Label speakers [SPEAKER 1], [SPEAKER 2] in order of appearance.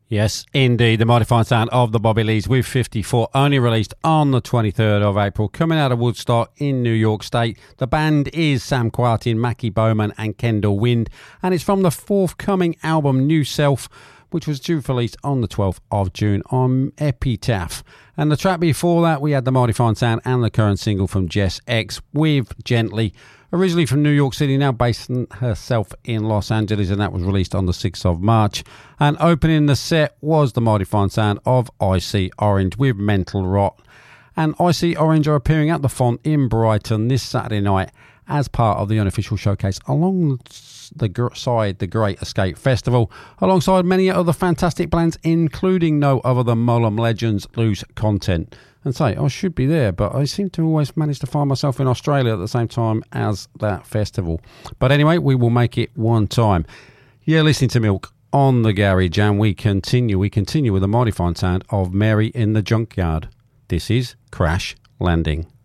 [SPEAKER 1] Yes, indeed. The mighty fine sound of the Bobby Lees with 54, only released on the 23rd of April, coming out of Woodstock in New York State. The band is Sam Quartin, Mackie Bowman and Kendall Wind, and it's from the forthcoming album New Self, which was due for release on the 12th of June on Epitaph. And the track before that, we had the mighty fine sound and the current single from Jess X with Gently, originally from New York City, now based herself in Los Angeles, and that was released on the 6th of March. And opening the set was the mighty fine sound of Icy Orange with Mental Rot. And Icy Orange are appearing at the Font in Brighton this Saturday night as part of the unofficial showcase alongside the Great Escape Festival, alongside many other fantastic bands, including no other than Molam Legends Loose Content. And say, I should be there, but I seem to always manage to find myself in Australia at the same time as that festival. But anyway, we will make it one time. You're listening to Milk on the Garage, and we continue with the mighty fine sound of Mary in the Junkyard. This is Crash Landing.